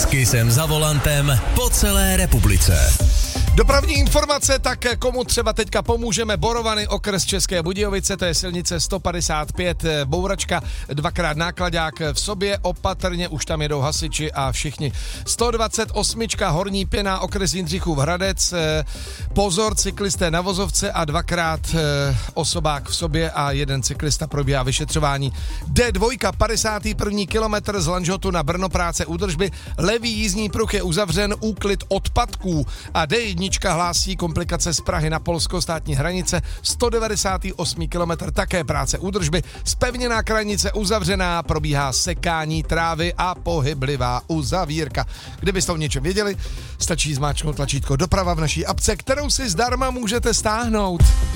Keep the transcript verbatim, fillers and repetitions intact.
Kisem za volantem po celé republice. Dopravní informace, tak komu třeba teďka pomůžeme. Borovany, okres České Budějovice, to je silnice sto padesát pět, bouračka, dvakrát nákladák v sobě, opatrně, už tam jedou hasiči a všichni. sto dvacet osm, Horní Pěna, okres Jindřichův Hradec, pozor, cyklisté na vozovce a dvakrát osobák v sobě a jeden cyklista, probíhá vyšetřování. D dva, padesátý první kilometr z Lanžhotu na Brno, práce údržby, levý jízdní pruh je uzavřen, úklid odpadků a D jedna hlásí komplikace z Prahy na Polsko, státní hranice, sto devadesátý osmý kilometr, také práce údržby, zpevněná krajnice uzavřená, probíhá sekání trávy a pohyblivá uzavírka. Kdybyste o něčem věděli, stačí zmáčknout tlačítko doprava v naší apce, kterou si zdarma můžete stáhnout.